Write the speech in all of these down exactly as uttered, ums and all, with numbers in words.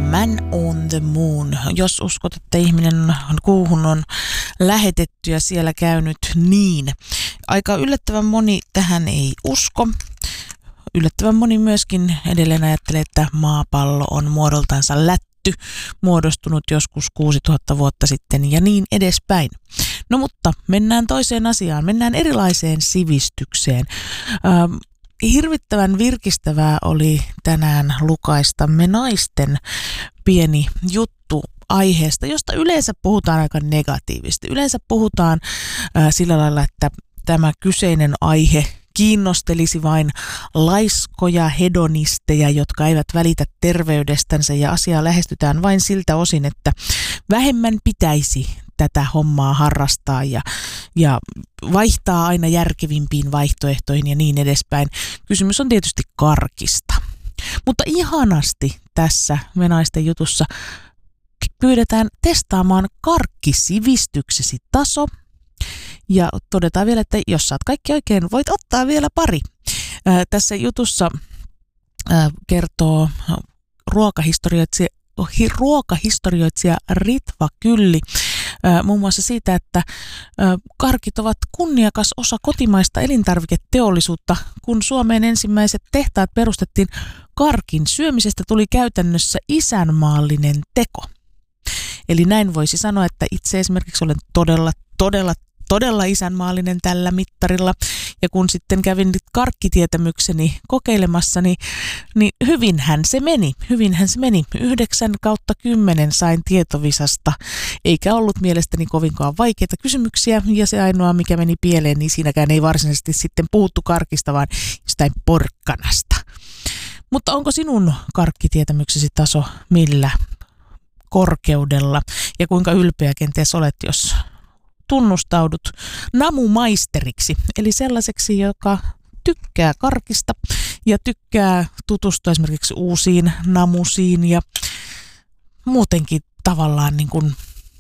Man on the Moon. Jos uskot, että ihminen kuuhun on lähetetty ja siellä käynyt niin. Aika yllättävän moni tähän ei usko. Yllättävän moni myöskin edelleen ajattelee, että maapallo on muodoltansa lätty, muodostunut joskus kuusituhatta vuotta sitten ja niin edespäin. No mutta mennään toiseen asiaan, mennään erilaiseen sivistykseen. Ähm, hirvittävän virkistävää oli tänään lukaistamme naisten pieni juttu aiheesta, josta yleensä puhutaan aika negatiivisesti. Yleensä puhutaan äh, sillä lailla, että tämä kyseinen aihe kiinnostelisi vain laiskoja hedonisteja, jotka eivät välitä terveydestänsä, ja asiaa lähestytään vain siltä osin, että vähemmän pitäisi tätä hommaa harrastaa ja, ja vaihtaa aina järkevimpiin vaihtoehtoihin ja niin edespäin. Kysymys on tietysti karkista. Mutta ihanasti tässä Me naisten jutussa pyydetään testaamaan karkkisivistyksesi taso. Ja todetaan vielä, että jos saat kaikki oikein, voit ottaa vielä pari. Ää, tässä jutussa ää, kertoo ruokahistorioitsija, ruokahistorioitsija Ritva Kylli ää, muun muassa siitä, että ää, karkit ovat kunniakas osa kotimaista elintarviketeollisuutta. Kun Suomeen ensimmäiset tehtaat perustettiin, karkin syömisestä tuli käytännössä isänmaallinen teko. Eli näin voisi sanoa, että itse esimerkiksi olen todella, todella, todella isänmaallinen tällä mittarilla. Ja kun sitten kävin nyt karkkitietämykseni kokeilemassa, niin, niin hyvinhän se meni. Hyvinhän se meni. Yhdeksän kautta kymmenen sain Tietovisasta, eikä ollut mielestäni kovinkaan vaikeita kysymyksiä. Ja se ainoa, mikä meni pieleen, niin siinäkään ei varsinaisesti sitten puhuttu karkista, vaan jostain porkkanasta. Mutta onko sinun karkkitietämyksesi taso millä korkeudella ja kuinka ylpeä kenties olet, jos tunnustaudut namumaisteriksi, eli sellaiseksi, joka tykkää karkista ja tykkää tutustua esimerkiksi uusiin namusiin ja muutenkin tavallaan niin kuin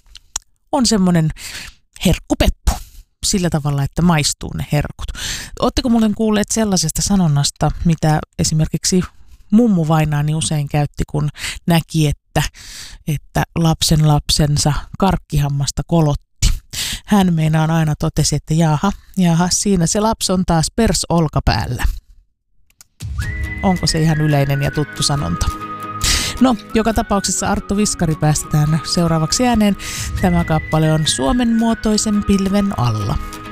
on semmoinen herkkupeppu sillä tavalla, että maistuu ne herkut. Oletteko muuten kuulleet sellaisesta sanonnasta, mitä esimerkiksi mummu vainaani usein käytti, kun näki, että, että lapsen lapsensa karkkihammasta kolotti. Hän meinaan aina totesi, että jaha, jaha, siinä se lapsi on taas pers olkapäällä. Onko se ihan yleinen ja tuttu sanonta? No, joka tapauksessa Arttu Viskari päästetään seuraavaksi ääneen. Tämä kappale on Suomen muotoisen pilven alla.